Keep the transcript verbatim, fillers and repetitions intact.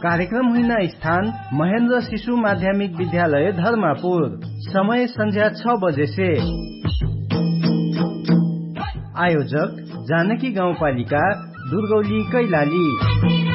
कार्यक्रम हुन स्थान महेन्द्र शिशु माध्यमिक विद्यालय धर्मापुर। समय संध्या छ बजे से। आयोजक जानकी गाउँपालिका दुर्गौली कैलाली।